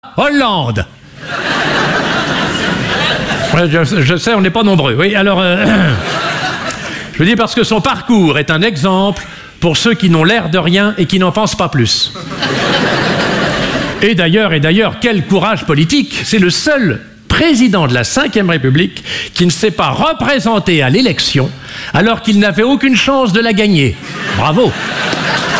Hollande. Je sais, on n'est pas nombreux. Oui, alors... je veux dire parce que son parcours est un exemple pour ceux qui n'ont l'air de rien et qui n'en pensent pas plus. Et d'ailleurs, quel courage politique! C'est le seul président de la Ve République qui ne s'est pas représenté à l'élection alors qu'il n'avait aucune chance de la gagner. Bravo!